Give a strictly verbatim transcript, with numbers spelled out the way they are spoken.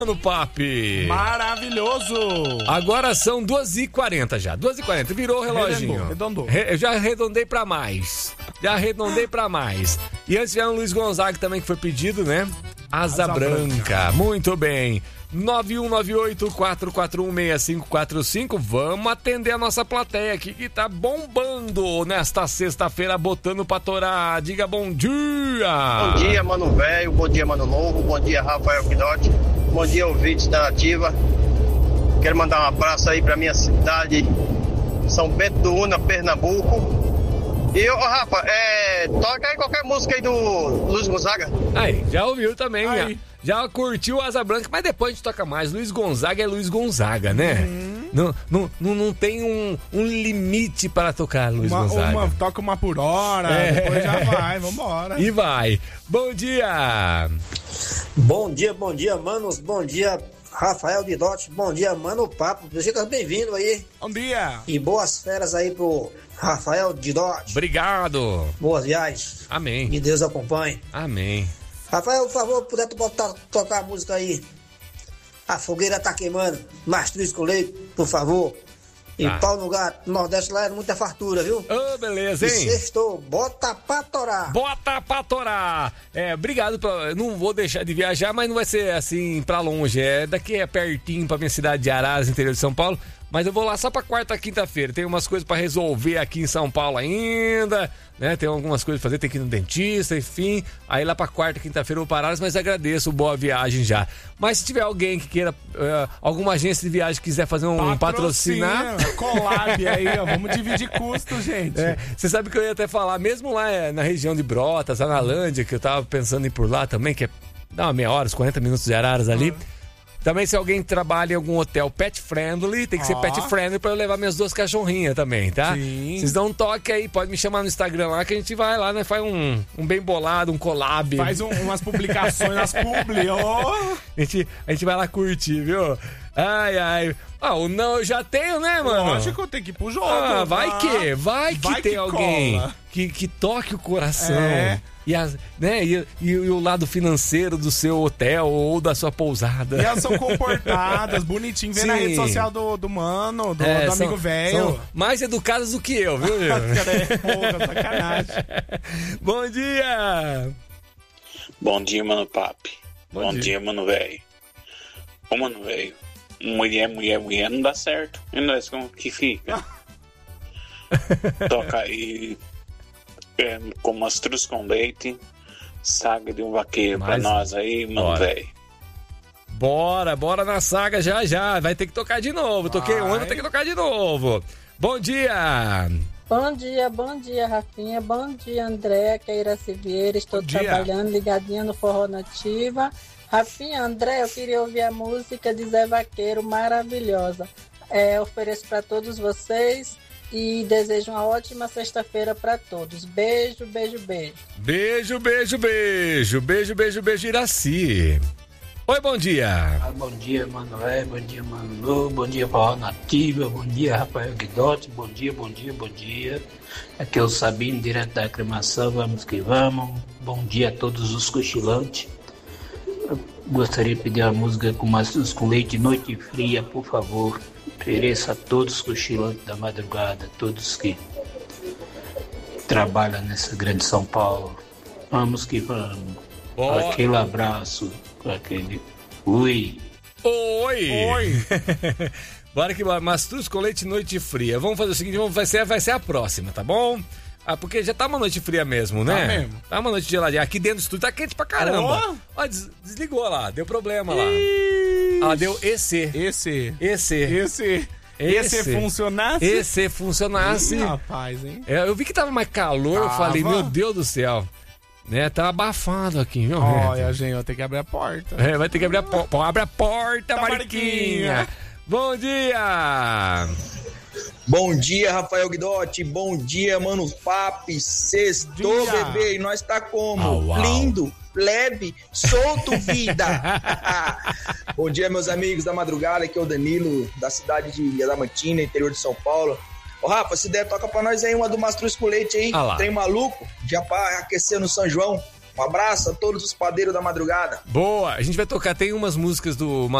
no Papi. Maravilhoso. Agora são duas e quarenta já. duas e quarenta. Virou o reloginho. Arredondou. Re, já arredondei pra mais. Já arredondei pra mais. E antes já o Luiz Gonzaga também que foi pedido, né? Asa, Asa branca. branca. Muito bem. nove um nove oito, quatro quatro um, seis cinco quatro cinco. Vamos atender a nossa plateia aqui que tá bombando nesta sexta-feira, botando pra torar. Diga bom dia. Bom dia, mano velho. Bom dia, mano novo. Bom dia, Rafael Guidotti. Bom dia, ouvintes da Ativa. Quero mandar um abraço aí pra minha cidade, São Bento do Una, Pernambuco. E, ô, Rafa, é, toca aí qualquer música aí do Luiz Gonzaga. Aí, já ouviu também, aí. Já, já curtiu Asa Branca, mas depois a gente toca mais. Luiz Gonzaga é Luiz Gonzaga, né? Uhum. Não, não, não, não tem um, um limite para tocar Luiz uma, Gonzaga. Uma, toca uma por hora, é. Depois já vai, vambora. E vai. Bom dia! Bom dia, bom dia, manos. Bom dia, Rafael Guidotti. Bom dia, mano Papo. Seja bem-vindo aí. Bom dia. E boas férias aí pro Rafael Guidotti. Obrigado. Boas viagens. Amém. Que Deus acompanhe. Amém. Rafael, por favor, puder botar, tocar a música aí. A fogueira tá queimando. Mastruz com leite, por favor. E ah. pau no gato. Nordeste lá é muita fartura, viu? Ô, oh, beleza, hein? E sextou. Bota pra torar. Bota pra torar. É, obrigado. Pra, não vou deixar de viajar, mas não vai ser assim pra longe. É daqui é pertinho pra minha cidade de Araras, interior de São Paulo. Mas eu vou lá só pra quarta, quinta-feira. Tem umas coisas pra resolver aqui em São Paulo ainda, né? Tem algumas coisas pra fazer, tem que ir no dentista, enfim. Aí lá pra quarta, quinta-feira eu vou parar, mas agradeço, boa viagem já. Mas se tiver alguém que queira, uh, alguma agência de viagem que quiser fazer um patrocinar... Collab aí, ó, vamos dividir custo, gente. É, você sabe que eu ia até falar, mesmo lá é, na região de Brotas, Analândia, que eu tava pensando em ir por lá também, que é dá uma meia hora, uns quarenta minutos de Araras ali... Uhum. Também, se alguém trabalha em algum hotel pet friendly, tem que ser oh. pet friendly pra eu levar minhas duas cachorrinhas também, tá? Sim. Vocês dão um toque aí, pode me chamar no Instagram lá que a gente vai lá, né? Faz um, um bem bolado, um collab. Faz um, umas publicações, umas publi, oh. a, gente, a gente vai lá curtir, viu? Ai, ai. Ah, o não eu já tenho, né, mano? Lógico, tem que ir pro jogo. Ah, vai ah. que, vai que vai tem que alguém que, que toque o coração. É. E, as, né, e, e, e o lado financeiro do seu hotel ou da sua pousada. E elas são comportadas, bonitinho. Vê na rede social do, do mano, do, é, do amigo velho. Mais educadas do que eu, viu? é, porra, sacanagem. Bom dia! Bom dia, mano Papi. Bom, Bom dia. dia, mano velho. Ô, mano velho. Mulher, mulher, mulher não dá certo. E nós como que fica? Toca aí é, com mastruz com leite, saga de um vaqueiro Mas, pra nós aí, mano velho. Bora, bora na saga já já. Vai ter que tocar de novo. Vai. Toquei ontem, tem que tocar de novo. Bom dia! Bom dia, bom dia, Rafinha. Bom dia, Andréa, que é Iraci Vieira. Estou trabalhando ligadinha no Forró Nativa. Rafinha, André, eu queria ouvir a música de Zé Vaqueiro, maravilhosa. É, ofereço para todos vocês e desejo uma ótima sexta-feira para todos. Beijo, beijo, beijo. Beijo, beijo, beijo. Beijo, beijo, beijo, Iraci. Oi, bom dia. Ah, bom dia, Manoel. Bom dia, Manu. Bom dia, Forró Nativa. Bom dia, Rafael Guidotti. Bom dia, bom dia, bom dia. Aqui é o Sabino, direto da Aclimação. Vamos que vamos. Bom dia a todos os cochilantes. Gostaria de pedir a música com mastruz com leite, Noite Fria, por favor. Ofereça a todos os cochilantes da madrugada, todos que trabalham nessa grande São Paulo. Vamos que vamos. Oh. Aquele abraço, aquele oi. Oi. Oi. Bora que bora. Mastruz com leite, Noite Fria. Vamos fazer o seguinte, vamos, vai, ser, vai ser a próxima, tá bom? Ah, porque já tá uma noite fria mesmo, né? Tá mesmo. Tá uma noite geladinha. Aqui dentro do estúdio tá quente pra caramba. Oh. Ó, des- desligou lá, deu problema lá. Ixi. Ela deu E C. Esse. Esse. Esse. Esse funcionasse. Esse funcionasse. Ih, rapaz, hein? É, eu vi que tava mais calor, tava. Eu falei, meu Deus do céu. Né, tá abafado aqui, viu? Olha, gente, vai ter que abrir a porta. É, vai ter que abrir a porta. Abre a porta, tá, Mariquinha. Mariquinha. Bom dia. Bom dia, Rafael Guidotti. Bom dia, Mano Papi. Sextou, bebê. E nós tá como? Oh, lindo, leve, solto, vida. Bom dia, meus amigos da madrugada. Aqui é o Danilo, da cidade de Adamantina, interior de São Paulo. Ô, Rafa, se der, toca pra nós aí uma do mastruz com leite aí. Ah, Tem maluco, já pra aquecer no São João. Um Um abraço a todos os padeiros da madrugada. Boa, a gente vai tocar, tem umas músicas do